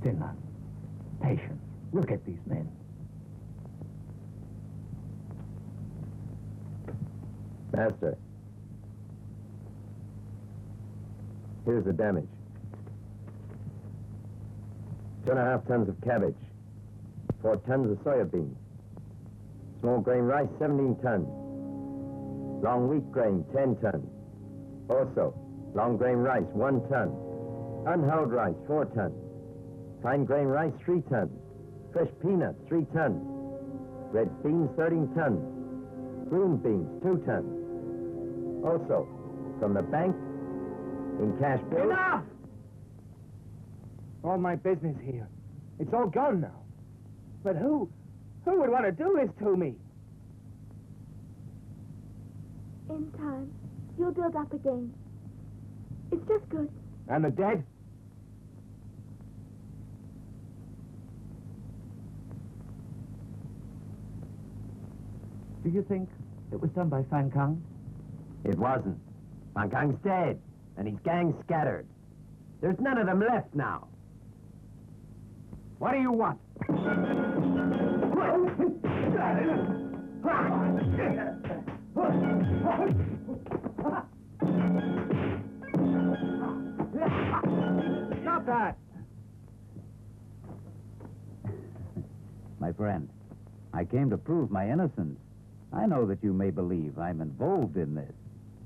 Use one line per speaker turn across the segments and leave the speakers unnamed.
Sinless. Patience. Look at these men.
Master. Here's the damage. 2.5 tons of cabbage. 4 tons of soya beans. Small grain rice, 17 tons. Long wheat grain, 10 tons. Also, long grain rice, 1 ton. Unhulled rice, 4 tons. Fine grain rice, 3 tons. Fresh peanuts, 3 tons. Red beans, 13 tons. Green beans, 2 tons. Also, from the bank, in cash bills...
Enough! All my business here. It's all gone now. But who would want to do this to me?
In time, you'll build up again. It's just good.
And the dead? Do you think it was done by Fan Kang?
It wasn't. Fan Kang's dead, and his gang scattered. There's none of them left now.
What do you want? Stop that!
My friend, I came to prove my innocence. I know that you may believe I'm involved in this.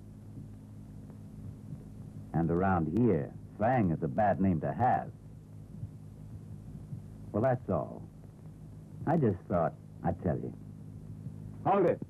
And around here, Fang is a bad name to have. Well, that's all. I just thought I'd tell you.
Hold it.